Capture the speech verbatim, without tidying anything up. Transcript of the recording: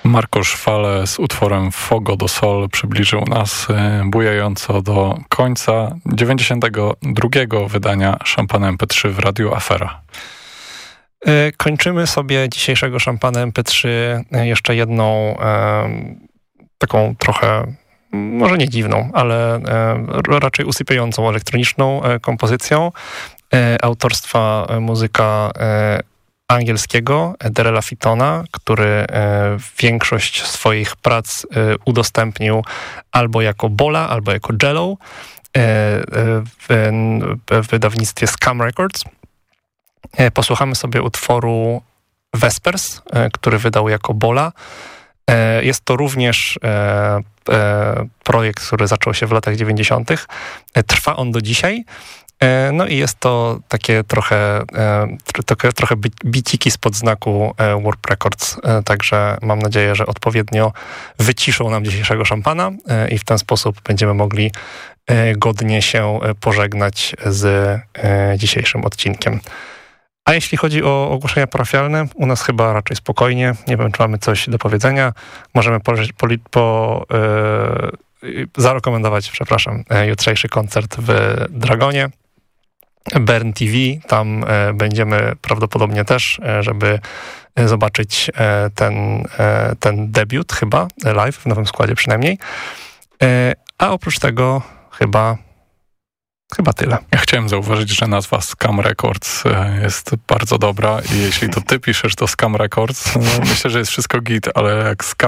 Markusz Fale z utworem Fogo do Sol przybliżył nas bujająco do końca dziewięćdziesiątego drugiego wydania Szampana em pe trzy w Radiu Afera. Kończymy sobie dzisiejszego Szampana em pe trzy jeszcze jedną e, taką trochę, może nie dziwną, ale e, raczej usypiającą elektroniczną e, kompozycją e, autorstwa e, muzyka e, angielskiego Darrella Fitona, który e, większość swoich prac e, udostępnił albo jako Bola, albo jako Jello e, w, w wydawnictwie Scum Records. E, posłuchamy sobie utworu Vespers, e, który wydał jako Bola. E, jest to również e, e, projekt, który zaczął się w latach dziewięćdziesiątych. E, trwa on do dzisiaj. No i jest to takie trochę, trochę, trochę biciki spod znaku Warp Records, także mam nadzieję, że odpowiednio wyciszą nam dzisiejszego szampana i w ten sposób będziemy mogli godnie się pożegnać z dzisiejszym odcinkiem. A jeśli chodzi o ogłoszenia parafialne, u nas chyba raczej spokojnie, nie wiem, czy mamy coś do powiedzenia. Możemy po, po, po yy, zarekomendować, przepraszam, jutrzejszy koncert w Dragonie. Bern T V, tam e, będziemy prawdopodobnie też, e, żeby zobaczyć e, ten, e, ten debiut chyba, live, w nowym składzie przynajmniej. E, a oprócz tego chyba chyba tyle. Ja chciałem zauważyć, że nazwa Scum Records jest bardzo dobra i jeśli to ty piszesz to Scum Records, no myślę, że jest wszystko git, ale jak Scum